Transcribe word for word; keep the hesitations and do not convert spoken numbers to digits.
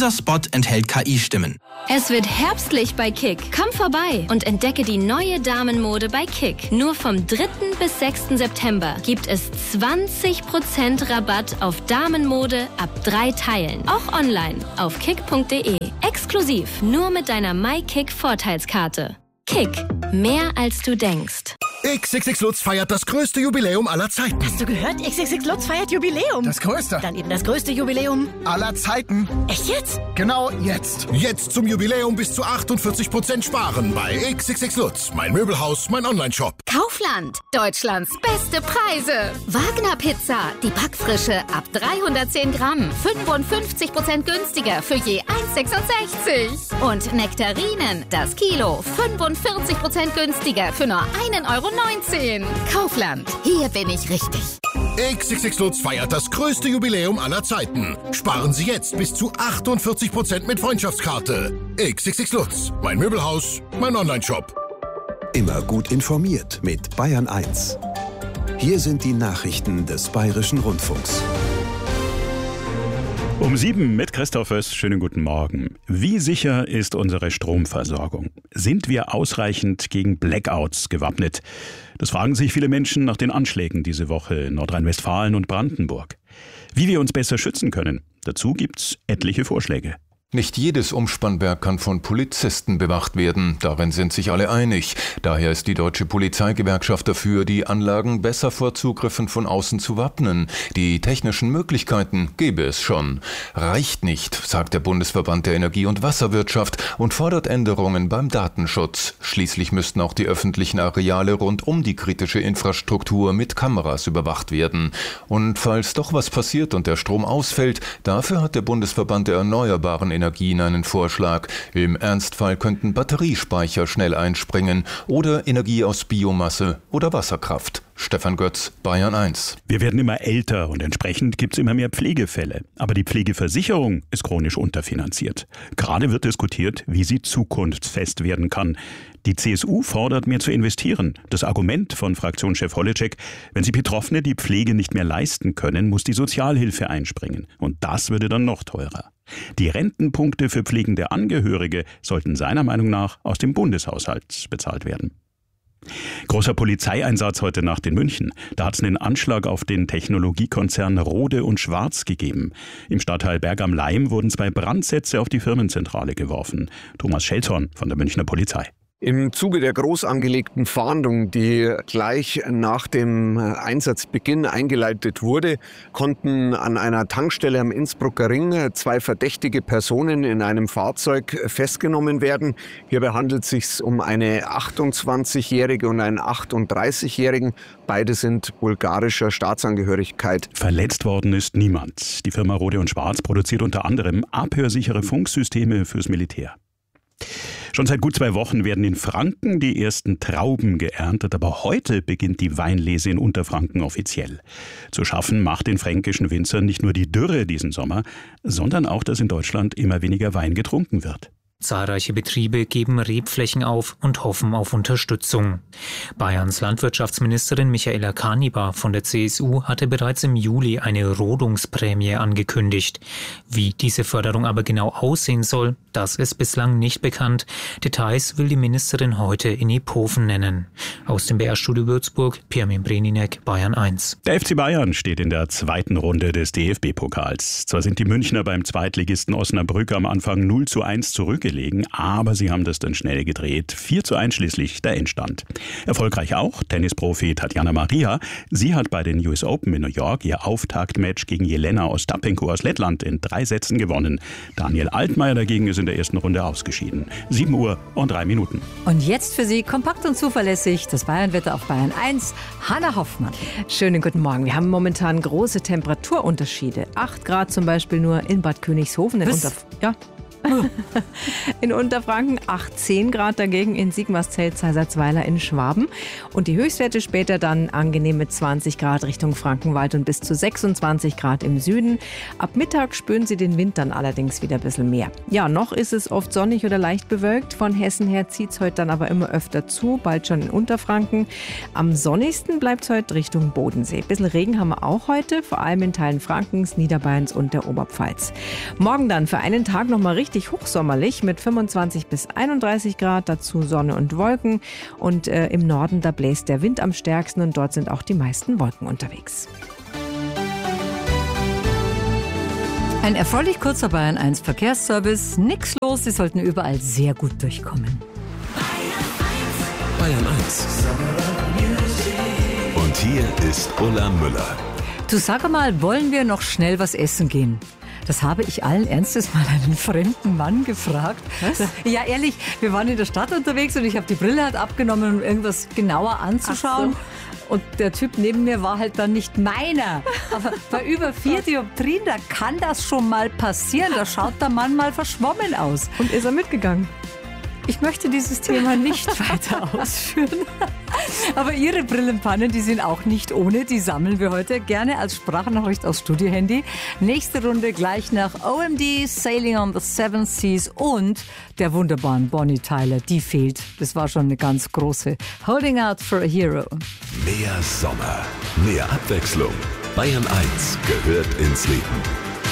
Dieser Spot enthält K I-Stimmen. Es wird herbstlich bei Kick. Komm vorbei und entdecke die neue Damenmode bei Kick. Nur vom dritten bis sechsten September gibt es zwanzig Prozent Rabatt auf Damenmode ab drei Teilen. Auch online auf kick punkt de. Exklusiv nur mit deiner MyKick-Vorteilskarte. Kick. Mehr als du denkst. X X X Lutz feiert das größte Jubiläum aller Zeiten. Hast du gehört? X X X Lutz feiert Jubiläum. Das größte. Dann eben das größte Jubiläum aller Zeiten. Echt jetzt? Genau jetzt. Jetzt zum Jubiläum bis zu achtundvierzig Prozent sparen bei X X X Lutz. Mein Möbelhaus, mein Online-Shop. Kaufland. Deutschlands beste Preise. Wagner Pizza. Die Backfrische ab dreihundertzehn Gramm. fünfundfünfzig Prozent günstiger für je eins Komma sechsundsechzig. Und Nektarinen. Das Kilo. fünfundvierzig Prozent günstiger für nur einen Euro neunzehn. Kaufland. Hier bin ich richtig. X X X Lutz feiert das größte Jubiläum aller Zeiten. Sparen Sie jetzt bis zu achtundvierzig Prozent mit Freundschaftskarte. X X X Lutz. Mein Möbelhaus, mein Online-Shop. Immer gut informiert mit Bayern eins. Hier sind die Nachrichten des Bayerischen Rundfunks. Um sieben mit Christoph Öss. Schönen guten Morgen. Wie sicher ist unsere Stromversorgung? Sind wir ausreichend gegen Blackouts gewappnet? Das fragen sich viele Menschen nach den Anschlägen diese Woche in Nordrhein-Westfalen und Brandenburg. Wie wir uns besser schützen können, dazu gibt's etliche Vorschläge. Nicht jedes Umspannwerk kann von Polizisten bewacht werden. Darin sind sich alle einig. Daher ist die Deutsche Polizeigewerkschaft dafür, die Anlagen besser vor Zugriffen von außen zu wappnen. Die technischen Möglichkeiten gäbe es schon. Reicht nicht, sagt der Bundesverband der Energie- und Wasserwirtschaft und fordert Änderungen beim Datenschutz. Schließlich müssten auch die öffentlichen Areale rund um die kritische Infrastruktur mit Kameras überwacht werden. Und falls doch was passiert und der Strom ausfällt, dafür hat der Bundesverband der erneuerbaren Energien Energien einen Vorschlag. Im Ernstfall könnten Batteriespeicher schnell einspringen oder Energie aus Biomasse oder Wasserkraft. Stefan Götz, Bayern eins. Wir werden immer älter und entsprechend gibt es immer mehr Pflegefälle. Aber die Pflegeversicherung ist chronisch unterfinanziert. Gerade wird diskutiert, wie sie zukunftsfest werden kann. Die C S U fordert, mehr zu investieren. Das Argument von Fraktionschef Holleczek: Wenn sich Betroffene die Pflege nicht mehr leisten können, muss die Sozialhilfe einspringen. Und das würde dann noch teurer. Die Rentenpunkte für pflegende Angehörige sollten seiner Meinung nach aus dem Bundeshaushalt bezahlt werden. Großer Polizeieinsatz heute Nacht in München. Da hat es einen Anschlag auf den Technologiekonzern Rohde und Schwarz gegeben. Im Stadtteil Berg am Laim wurden zwei Brandsätze auf die Firmenzentrale geworfen. Thomas Schelzhorn von der Münchner Polizei. Im Zuge der groß angelegten Fahndung, die gleich nach dem Einsatzbeginn eingeleitet wurde, konnten an einer Tankstelle am Innsbrucker Ring zwei verdächtige Personen in einem Fahrzeug festgenommen werden. Hierbei handelt es sich um eine achtundzwanzigjährige und einen achtunddreißigjährigen. Beide sind bulgarischer Staatsangehörigkeit. Verletzt worden ist niemand. Die Firma Rohde und Schwarz produziert unter anderem abhörsichere Funksysteme fürs Militär. Schon seit gut zwei Wochen werden in Franken die ersten Trauben geerntet, aber heute beginnt die Weinlese in Unterfranken offiziell. Zu schaffen macht den fränkischen Winzern nicht nur die Dürre diesen Sommer, sondern auch, dass in Deutschland immer weniger Wein getrunken wird. Zahlreiche Betriebe geben Rebflächen auf und hoffen auf Unterstützung. Bayerns Landwirtschaftsministerin Michaela Kanibar von der C S U hatte bereits im Juli eine Rodungsprämie angekündigt. Wie diese Förderung aber genau aussehen soll, das ist bislang nicht bekannt. Details will die Ministerin heute in Iphofen nennen. Aus dem B R-Studio Würzburg, Pirmin Breninek, Bayern eins. Der F C Bayern steht in der zweiten Runde des D F B-Pokals. Zwar sind die Münchner beim Zweitligisten Osnabrück am Anfang null zu eins zurückgelegen, aber sie haben das dann schnell gedreht. vier zu eins schließlich der Endstand. Erfolgreich auch Tennisprofi Tatjana Maria. Sie hat bei den U S Open in New York ihr Auftaktmatch gegen Jelena Ostapenko aus Lettland in drei Sätzen gewonnen. Daniel Altmaier dagegen ist in der ersten Runde ausgeschieden. sieben Uhr und drei Minuten. Und jetzt für Sie kompakt und zuverlässig das Bayernwetter auf Bayern eins. Hanna Hoffmann. Schönen guten Morgen. Wir haben momentan große Temperaturunterschiede. acht Grad zum Beispiel nur in Bad Königshofen. In Unterf- ja. In Unterfranken achtzehn Grad, dagegen in Sigmarsfeld, Seiserzweiler in Schwaben. Und die Höchstwerte später dann angenehm mit zwanzig Grad Richtung Frankenwald und bis zu sechsundzwanzig Grad im Süden. Ab Mittag spüren Sie den Wind dann allerdings wieder ein bisschen mehr. Ja, noch ist es oft sonnig oder leicht bewölkt. Von Hessen her zieht es heute dann aber immer öfter zu, bald schon in Unterfranken. Am sonnigsten bleibt es heute Richtung Bodensee. Ein bisschen Regen haben wir auch heute, vor allem in Teilen Frankens, Niederbayerns und der Oberpfalz. Morgen dann für einen Tag noch mal richtig hochsommerlich mit fünfundzwanzig bis einunddreißig Grad, dazu Sonne und Wolken. Und äh, im Norden, da bläst der Wind am stärksten und dort sind auch die meisten Wolken unterwegs. Ein erfreulich kurzer Bayern eins Verkehrsservice. Nix los, Sie sollten überall sehr gut durchkommen. Bayern eins. Und hier ist Ulla Müller. Du, sag mal, wollen wir noch schnell was essen gehen? Das habe ich allen Ernstes mal einen fremden Mann gefragt. Was? Ja, ehrlich, wir waren in der Stadt unterwegs und ich habe die Brille halt abgenommen, um irgendwas genauer anzuschauen. So. Und der Typ neben mir war halt dann nicht meiner. Aber bei über vier Dioptrien, da kann das schon mal passieren. Da schaut der Mann mal verschwommen aus. Und ist er mitgegangen? Ich möchte dieses Thema nicht weiter ausführen. Aber Ihre Brillenpannen, die sind auch nicht ohne. Die sammeln wir heute gerne als Sprachnachricht aus Studiohandy. Nächste Runde gleich nach O M D, Sailing on the Seven Seas und der wunderbaren Bonnie Tyler. Die fehlt. Das war schon eine ganz große. Holding out for a hero. Mehr Sommer, mehr Abwechslung. Bayern eins gehört ins Leben.